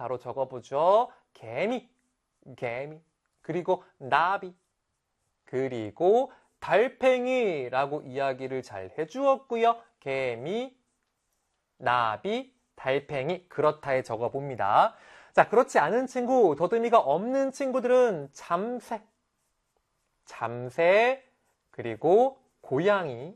바로 적어보죠. 개미, 그리고 나비, 그리고 달팽이라고 이야기를 잘 해주었고요. 개미, 나비, 달팽이, 그렇다에 적어봅니다. 자, 그렇지 않은 친구, 더듬이가 없는 친구들은 잠새, 그리고 고양이,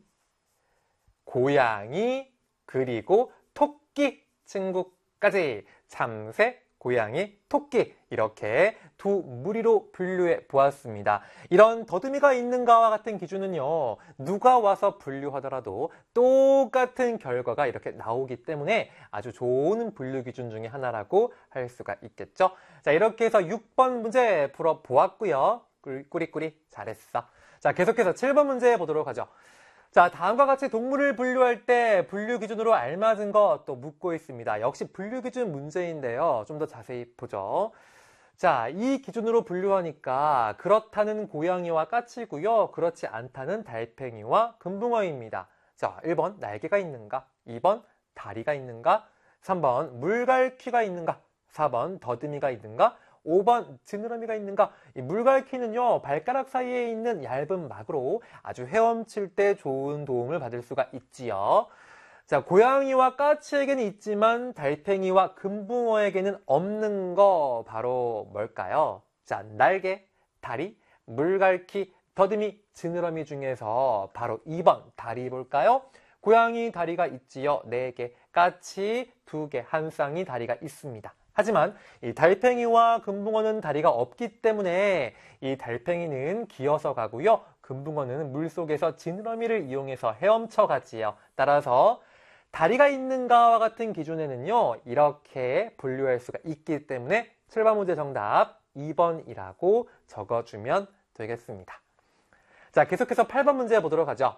그리고 토끼 친구까지 잠새, 고양이, 토끼 이렇게 두 무리로 분류해 보았습니다. 이런 더듬이가 있는가와 같은 기준은요, 누가 와서 분류하더라도 똑같은 결과가 이렇게 나오기 때문에 아주 좋은 분류 기준 중에 하나라고 할 수가 있겠죠. 자, 이렇게 해서 6번 문제 풀어 보았고요. 꾸리꾸리 잘했어. 자, 계속해서 7번 문제 보도록 하죠. 자, 다음과 같이 동물을 분류할 때 분류 기준으로 알맞은 것 또 묻고 있습니다. 역시 분류 기준 문제인데요. 좀 더 자세히 보죠. 자, 이 기준으로 분류하니까 그렇다는 고양이와 까치고요. 그렇지 않다는 달팽이와 금붕어입니다. 자, 1번 날개가 있는가? 2번 다리가 있는가? 3번 물갈퀴가 있는가? 4번 더듬이가 있는가? 5번 지느러미가 있는가? 이 물갈퀴는요, 발가락 사이에 있는 얇은 막으로 아주 헤엄칠 때 좋은 도움을 받을 수가 있지요. 자, 고양이와 까치에게는 있지만 달팽이와 금붕어에게는 없는 거 바로 뭘까요? 자, 날개, 다리, 물갈퀴, 더듬이, 지느러미 중에서 바로 2번 다리 볼까요? 고양이 다리가 있지요. 4개, 까치 2개, 한 쌍이 다리가 있습니다. 하지만 이 달팽이와 금붕어는 다리가 없기 때문에 이 달팽이는 기어서 가고요. 금붕어는 물속에서 지느러미를 이용해서 헤엄쳐 가지요. 따라서 다리가 있는가와 같은 기준에는요, 이렇게 분류할 수가 있기 때문에 7번 문제 정답 2번이라고 적어주면 되겠습니다. 자, 계속해서 8번 문제 보도록 하죠.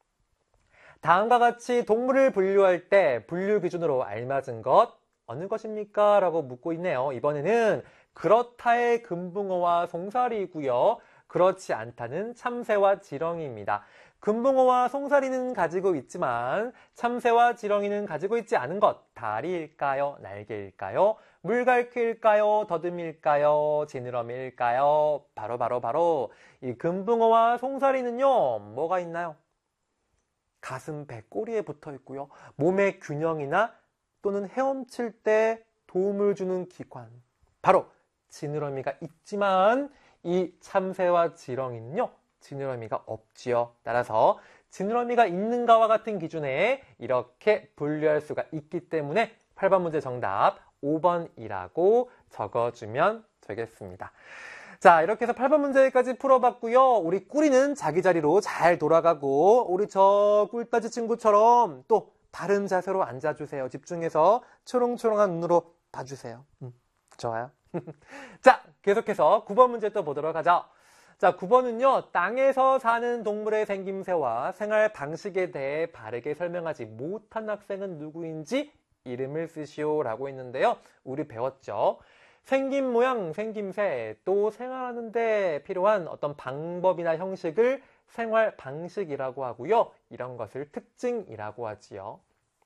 다음과 같이 동물을 분류할 때 분류 기준으로 알맞은 것 어느 것입니까? 라고 묻고 있네요. 이번에는 그렇다의 금붕어와 송사리이고요. 그렇지 않다는 참새와 지렁이입니다. 금붕어와 송사리는 가지고 있지만 참새와 지렁이는 가지고 있지 않은 것, 다리일까요? 날개일까요? 물갈퀴일까요? 더듬이일까요? 지느러미일까요? 바로 이 금붕어와 송사리는요, 뭐가 있나요? 가슴, 배, 꼬리에 붙어 있고요. 몸의 균형이나 또는 헤엄칠 때 도움을 주는 기관, 바로 지느러미가 있지만 이 참새와 지렁이는요, 지느러미가 없지요. 따라서 지느러미가 있는가와 같은 기준에 이렇게 분류할 수가 있기 때문에 8번 문제 정답 5번이라고 적어주면 되겠습니다. 자, 이렇게 해서 8번 문제까지 풀어봤고요. 우리 꾸리는 자기 자리로 잘 돌아가고 우리 저 꿀따지 친구처럼 또 바른 자세로 앉아주세요. 집중해서 초롱초롱한 눈으로 봐주세요. 좋아요. 자, 계속해서 9번 문제 또 보도록 하죠. 자, 9번은요. 땅에서 사는 동물의 생김새와 생활 방식에 대해 바르게 설명하지 못한 학생은 누구인지 이름을 쓰시오 라고 했는데요. 우리 배웠죠. 생긴 모양, 생김새, 또 생활하는 데 필요한 어떤 방법이나 형식을 생활 방식이라고 하고요. 이런 것을 특징이라고 하지요.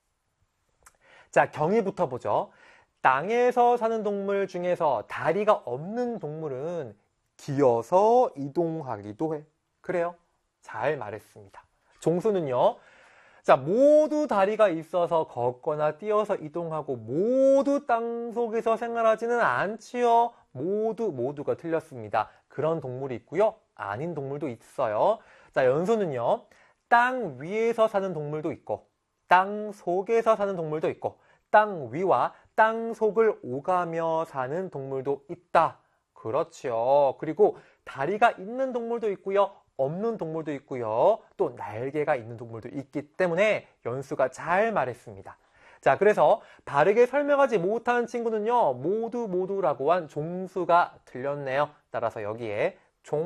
자, 경위부터 보죠. 땅에서 사는 동물 중에서 다리가 없는 동물은 기어서 이동하기도 해. 그래요? 잘 말했습니다. 종수는요. 자, 모두 다리가 있어서 걷거나 뛰어서 이동하고 모두 땅속에서 생활하지는 않지요. 모두가 틀렸습니다. 그런 동물이 있고요. 아닌 동물도 있어요. 자, 연수는요. 땅 위에서 사는 동물도 있고 땅 속에서 사는 동물도 있고 땅 위와 땅 속을 오가며 사는 동물도 있다. 그렇죠. 그리고 다리가 있는 동물도 있고요. 없는 동물도 있고요. 또 날개가 있는 동물도 있기 때문에 연수가 잘 말했습니다. 자, 그래서 바르게 설명하지 못한 친구는요. 모두라고 한 종수가 틀렸네요. 따라서 여기에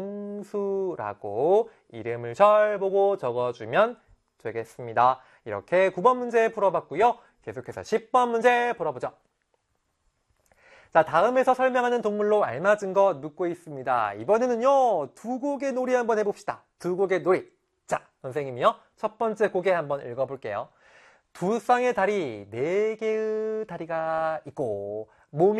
종수라고 이름을 잘 보고 적어주면 되겠습니다. 이렇게 9번 문제 풀어봤고요. 계속해서 10번 문제 풀어보죠. 자, 다음에서 설명하는 동물로 알맞은 것 묻고 있습니다. 이번에는요, 두 곡의 놀이 한번 해봅시다. 두 곡의 놀이. 자, 선생님이요. 첫 번째 곡에 한번 읽어볼게요. 두 쌍의 다리, 4개의 다리가 있고, 몸이